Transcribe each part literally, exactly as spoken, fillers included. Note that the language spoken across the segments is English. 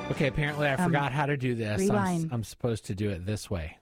Okay, apparently I Um, forgot how to do this. I'm, rewind. I'm supposed to do it this way.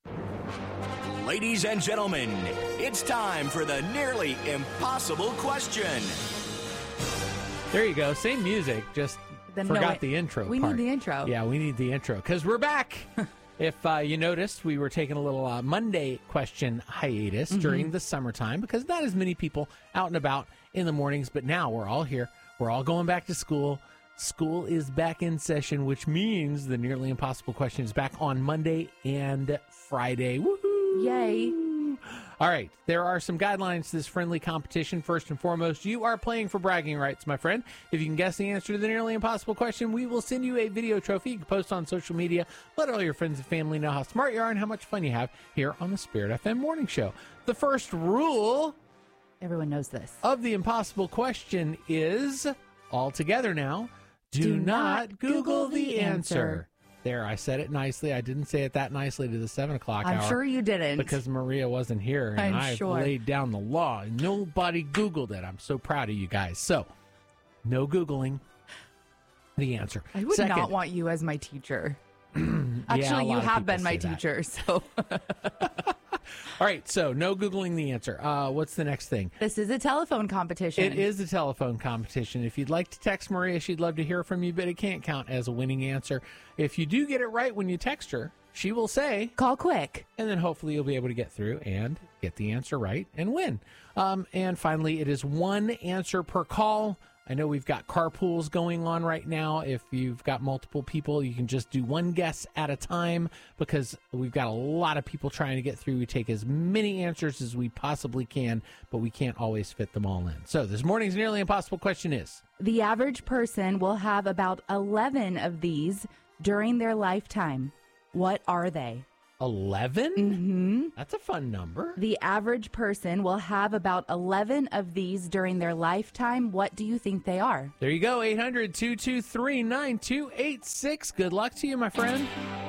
Ladies and gentlemen, it's time for the nearly impossible question. There you go. Same music, just Then forgot no, wait. the intro We part. need the intro. Yeah, we need the intro because we're back. If uh, you noticed, we were taking a little uh, Monday question hiatus Mm-hmm. during the summertime because not as many people out and about in the mornings, but now we're all here. We're all going back to school. School is back in session, which means the Nearly Impossible question is back on Monday and Friday. Woohoo! Yay. All right, there are some guidelines to this friendly competition. First and foremost, you are playing for bragging rights, my friend. If you can guess the answer to the Nearly Impossible question, we will send you a video trophy. You can post on social media. Let all your friends and family know how smart you are and how much fun you have here on the Spirit F M Morning Show. The first rule Everyone knows this. of the impossible question is, all together now, do, Do not, not Google, Google the the answer. answer. There, I said it nicely. I didn't say it that nicely to the seven o'clock I'm hour. sure you didn't. Because Maria wasn't here, and I'm I sure. laid down the law. And nobody Googled it. I'm so proud of you guys. So, no Googling the answer. I would Second, not want you as my teacher. yeah, a Actually, you lot of have people been my say that. teacher, so All right, so no Googling the answer. Uh, what's the next thing? this is a telephone competition. It is a telephone competition. If you'd like to text Maria, she'd love to hear from you, but it can't count as a winning answer. If you do get it right when you text her, she will say, Call quick. and then hopefully you'll be able to get through and get the answer right and win. Um, and finally, it is one answer per call. I know we've got carpools going on right now. If you've got multiple people, you can just do one guess at a time because we've got a lot of people trying to get through. We take as many answers as we possibly can, but we can't always fit them all in. So this morning's Nearly Impossible question is, The average person will have about eleven of these during their lifetime. What are they? eleven? Mm-hmm. That's a fun number. The average person will have about eleven of these during their lifetime. What do you think they are? There you go, eight hundred, two two three, nine two eight six. Good luck to you, my friend.